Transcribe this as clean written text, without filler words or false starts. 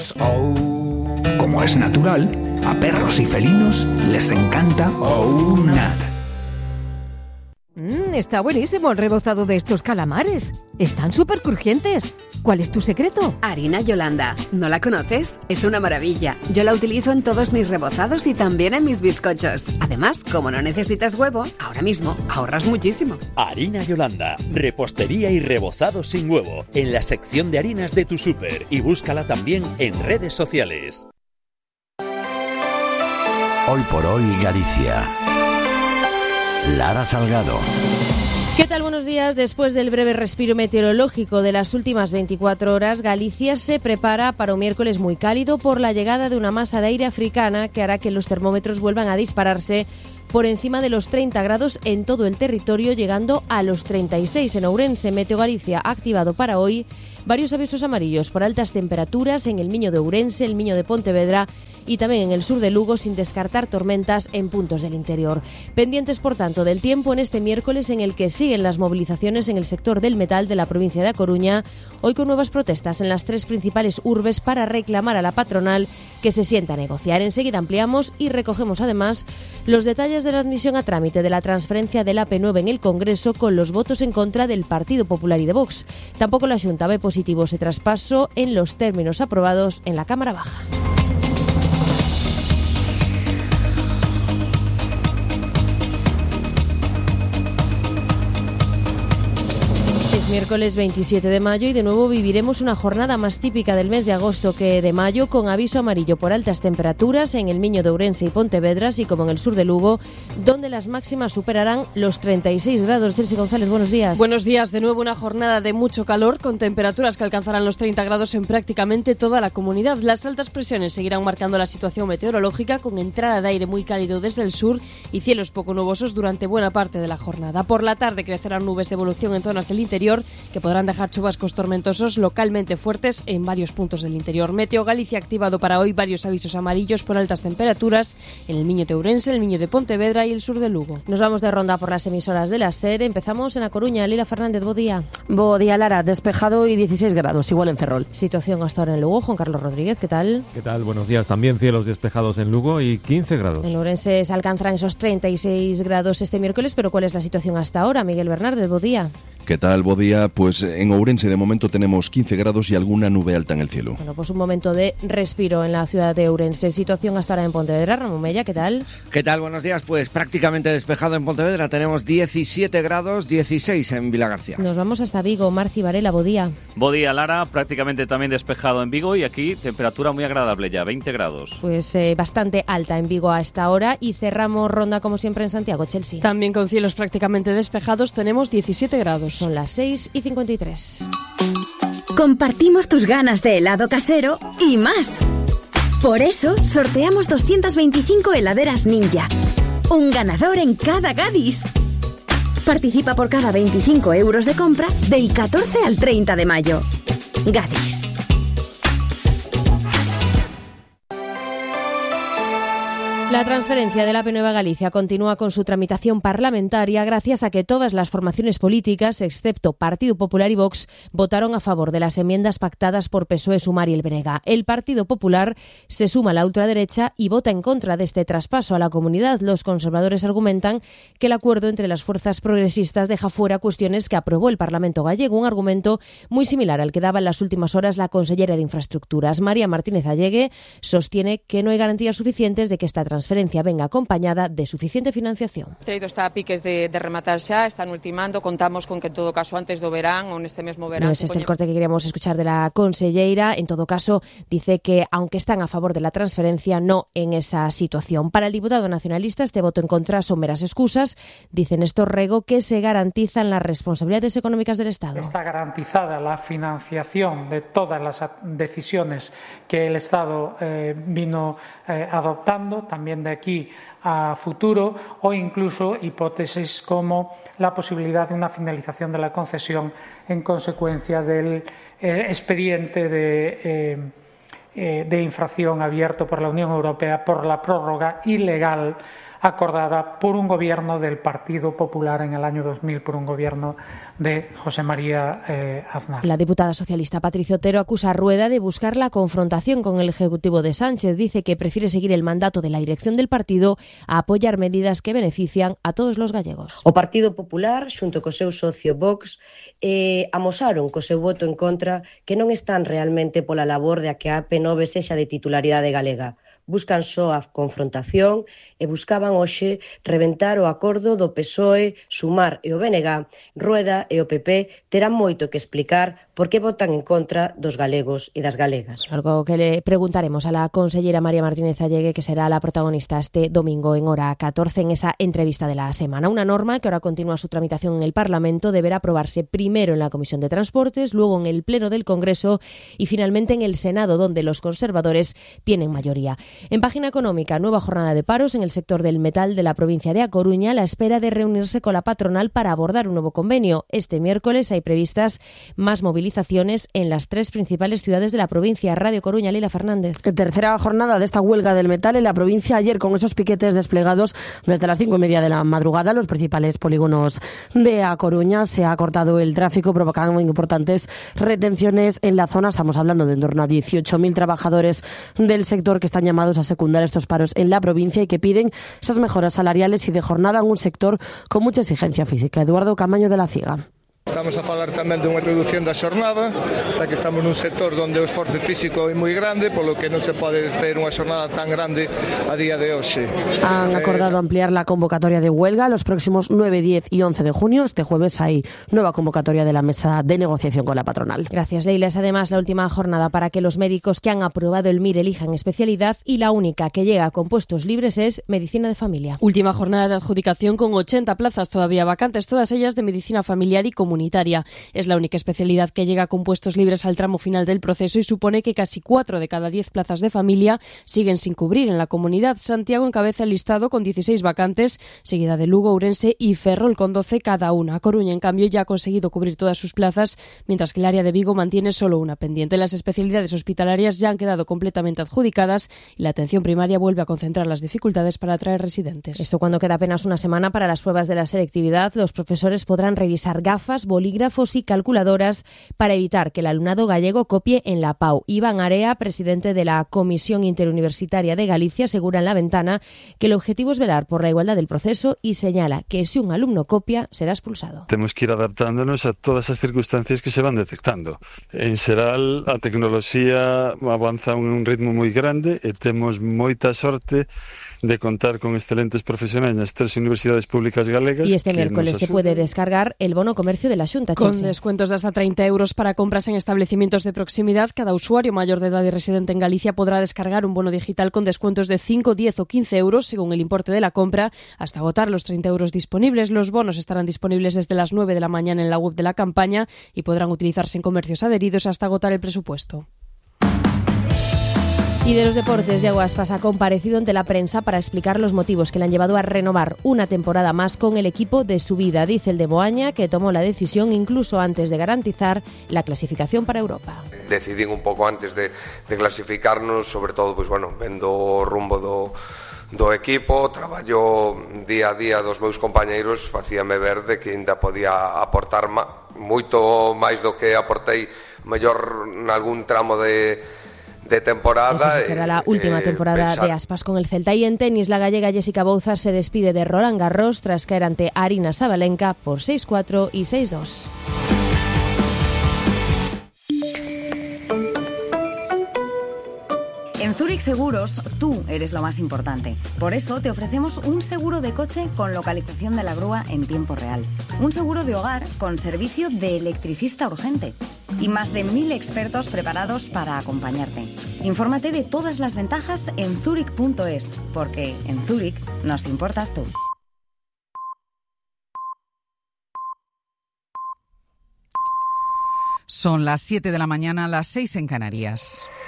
Adidas. Oh. Como es natural, a perros y felinos les encanta OUNAT. Está buenísimo el rebozado de estos calamares. Están súper crujientes. ¿Cuál es tu secreto? Harina Yolanda. ¿No la conoces? Es una maravilla. Yo la utilizo en todos mis rebozados y también en mis bizcochos. Además, como no necesitas huevo, ahora mismo ahorras muchísimo. Harina Yolanda. Repostería y rebozado sin huevo. En la sección de harinas de tu súper. Y búscala también en redes sociales. Hoy por hoy Galicia. Lara Salgado. ¿Qué tal? Buenos días. Después del breve respiro meteorológico de las últimas 24 horas, Galicia se prepara para un miércoles muy cálido por la llegada de una masa de aire africana que hará que los termómetros vuelvan a dispararse por encima de los 30 grados en todo el territorio, llegando a los 36 en Ourense. Meteo Galicia ha activado para hoy varios avisos amarillos por altas temperaturas en el Miño de Ourense, el Miño de Pontevedra y también en el sur de Lugo, sin descartar tormentas en puntos del interior. Pendientes, por tanto, del tiempo en este miércoles en el que siguen las movilizaciones en el sector del metal de la provincia de A Coruña, hoy con nuevas protestas en las tres principales urbes para reclamar a la patronal que se sienta a negociar. Enseguida ampliamos y recogemos además los detalles de la admisión a trámite de la transferencia del AP9 en el Congreso con los votos en contra del Partido Popular y de Vox. Tampoco la Xunta ve positivo ese traspaso en los términos aprobados en la Cámara Baja. Miércoles 27 de mayo y de nuevo viviremos una jornada más típica del mes de agosto que de mayo, con aviso amarillo por altas temperaturas en el Miño de Ourense y Pontevedra, así como en el sur de Lugo, donde las máximas superarán los 36 grados. Celsi González, buenos días. Buenos días. De nuevo una jornada de mucho calor, con temperaturas que alcanzarán los 30 grados en prácticamente toda la comunidad. Las altas presiones seguirán marcando la situación meteorológica, con entrada de aire muy cálido desde el sur y cielos poco nubosos durante buena parte de la jornada. Por la tarde crecerán nubes de evolución en zonas del interior, que podrán dejar chubascos tormentosos localmente fuertes en varios puntos del interior. Meteo Galicia ha activado para hoy varios avisos amarillos por altas temperaturas en el Miño de Ourense, el Miño de Pontevedra y el sur de Lugo. Nos vamos de ronda por las emisoras de la SER. Empezamos en A Coruña. Lila Fernández, bo día. Bo día, Lara. Despejado y 16 grados, igual en Ferrol. Situación hasta ahora en Lugo. Juan Carlos Rodríguez, ¿qué tal? ¿Qué tal? Buenos días. También cielos despejados en Lugo y 15 grados. En Ourense se alcanzarán esos 36 grados este miércoles, pero ¿cuál es la situación hasta ahora? Miguel Bernárdez, bo día. ¿Qué tal? Buen día. Pues en Ourense de momento tenemos 15 grados y alguna nube alta en el cielo. Bueno, pues un momento de respiro en la ciudad de Ourense. Situación hasta ahora en Pontevedra. Ramón Mella, ¿qué tal? ¿Qué tal? Buenos días. Pues prácticamente despejado en Pontevedra. Tenemos 17 grados, 16 en Vilagarcía. Nos vamos hasta Vigo. Marci Varela, bodía. Bodía, Lara, prácticamente también despejado en Vigo y aquí temperatura muy agradable ya, 20 grados. Pues bastante alta en Vigo a esta hora y cerramos ronda como siempre en Santiago. Chelsea. También con cielos prácticamente despejados tenemos 17 grados. Son las 6:53. Compartimos tus ganas de helado casero y más. Por eso sorteamos 225 heladeras Ninja. Un ganador en cada Gadis. Participa por cada 25 euros de compra del 14 al 30 de mayo. Gadis. La transferencia de la AP9 a Galicia continúa con su tramitación parlamentaria gracias a que todas las formaciones políticas, excepto Partido Popular y Vox, votaron a favor de las enmiendas pactadas por PSOE, Sumar y el Brega. El Partido Popular se suma a la ultraderecha y vota en contra de este traspaso a la comunidad. Los conservadores argumentan que el acuerdo entre las fuerzas progresistas deja fuera cuestiones que aprobó el Parlamento gallego, un argumento muy similar al que daba en las últimas horas la consellera de Infraestructuras. María Martínez Allegue sostiene que no hay garantías suficientes de que esta transferencia venga acompañada de suficiente financiación. O treito está a piques de rematar xa, están ultimando, contamos con que en todo caso antes do verán ou neste mesmo verán... No es este el corte que queríamos escuchar de la conselleira. En todo caso, dice que aunque están a favor de la transferencia, no en esa situación. Para el diputado nacionalista, este voto en contra son meras excusas. Dice Néstor Rego que se garantizan las responsabilidades económicas del Estado. Está garantizada la financiación de todas las decisiones que el Estado vino adoptando, también de aquí a futuro, o incluso hipótesis como la posibilidad de una finalización de la concesión en consecuencia del expediente de infracción abierto por la Unión Europea por la prórroga ilegal acordada por un gobierno del Partido Popular en el año 2000, por un gobierno de José María Aznar. La diputada socialista Patricia Otero acusa a Rueda de buscar la confrontación con el Ejecutivo de Sánchez. Dice que prefiere seguir el mandato de la dirección del partido a apoyar medidas que benefician a todos los gallegos. O Partido Popular, xunto co seu socio Vox, amosaron co seu voto en contra que non están realmente pola labor de a que a AP9 sexa de titularidade galega. Buscan só a confrontación e buscaban hoxe reventar o acordo do PSOE, Sumar e o BNG. Rueda e o PP terán moito que explicar por que votan en contra dos galegos e das galegas. Algo que le preguntaremos a la consellera María Martínez Allegue, que será la protagonista este domingo en hora 14 en esa entrevista de la semana. Una norma que ahora continúa su tramitación en el Parlamento deberá aprobarse primero en la Comisión de Transportes, luego en el Pleno del Congreso y finalmente en el Senado, donde los conservadores tienen mayoría. En página económica, nueva jornada de paros en el sector del metal de la provincia de A Coruña a la espera de reunirse con la patronal para abordar un nuevo convenio. Este miércoles hay previstas más movilizaciones en las 3 principales ciudades de la provincia. Radio Coruña, Lila Fernández. Tercera jornada de esta huelga del metal en la provincia ayer, con esos piquetes desplegados desde las 5:30 de la madrugada. Los principales polígonos de A Coruña se ha cortado el tráfico, provocando importantes retenciones en la zona. Estamos hablando de en torno a 18.000 trabajadores del sector que están llamados a secundar estos paros en la provincia y que piden esas mejoras salariales y de jornada en un sector con mucha exigencia física. Eduardo Camaño de la Ciega. Estamos a falar tamén dunha reducción da xornada, xa que estamos nun sector onde o esforzo físico é moi grande, polo que non se pode ter unha xornada tan grande a día de hoxe. Han acordado ampliar la convocatoria de huelga los próximos 9, 10 y 11 de junio. Este jueves hay nueva convocatoria de la mesa de negociación con la patronal. Gracias, Leila. Es además la última jornada para que los médicos que han aprobado el MIR elijan especialidad y la única que llega con puestos libres es Medicina de Familia. Última jornada de adjudicación con 80 plazas todavía vacantes, todas ellas de Medicina Familiar y Comunitaria. Es la única especialidad que llega con puestos libres al tramo final del proceso y supone que casi 4 de cada 10 plazas de familia siguen sin cubrir en la comunidad. Santiago encabeza el listado con 16 vacantes, seguida de Lugo, Ourense y Ferrol con 12 cada una. Coruña, en cambio, ya ha conseguido cubrir todas sus plazas, mientras que el área de Vigo mantiene solo una pendiente. Las especialidades hospitalarias ya han quedado completamente adjudicadas y la atención primaria vuelve a concentrar las dificultades para atraer residentes. Esto cuando queda apenas una semana para las pruebas de la selectividad. Los profesores podrán revisar gafas, bolígrafos y calculadoras para evitar que el alumnado gallego copie en la PAU. Iván Area, presidente de la Comisión Interuniversitaria de Galicia, asegura en La Ventana que el objetivo es velar por la igualdad del proceso y señala que si un alumno copia, será expulsado. Temos que ir adaptándonos a todas as circunstancias que se van detectando. En xeral, a tecnoloxía avanza a un ritmo moi grande e temos moita sorte de contar con excelentes profesionales nas 3 universidades públicas galegas. Y este miércoles se puede descargar el bono comercio de la Xunta. Con descuentos de hasta 30 euros para compras en establecimientos de proximidad. Cada usuario mayor de edad y residente en Galicia podrá descargar un bono digital con descuentos de 5, 10 o 15 euros según el importe de la compra, hasta agotar los 30 euros disponibles. Los bonos estarán disponibles desde las 9 de la mañana en la web de la campaña y podrán utilizarse en comercios adheridos hasta agotar el presupuesto. Y de los deportes, Yago Aspas ha comparecido ante la prensa para explicar los motivos que le han llevado a renovar una temporada más con el equipo de su vida. Dice el de Moaña que tomó la decisión incluso antes de garantizar la clasificación para Europa. Decidín un pouco antes de clasificarnos, sobre todo, pues, bueno, vendo o rumbo do equipo, traballo día a día dos meus compañeiros, facíame ver de que ainda podía aportar moito máis do que aportei mellor nalgún tramo de temporada. Eso será la última temporada de Aspas con el Celta. Y en tenis, la gallega Jessica Bouzas se despide de Roland Garros tras caer ante Aryna Sabalenka por 6-4 y 6-2. En Zurich Seguros, tú eres lo más importante. Por eso te ofrecemos un seguro de coche con localización de la grúa en tiempo real. Un seguro de hogar con servicio de electricista urgente. Y más de 1000 expertos preparados para acompañarte. Infórmate de todas las ventajas en zurich.es, porque en Zurich nos importas tú. Son las 7 de la mañana, las 6 en Canarias.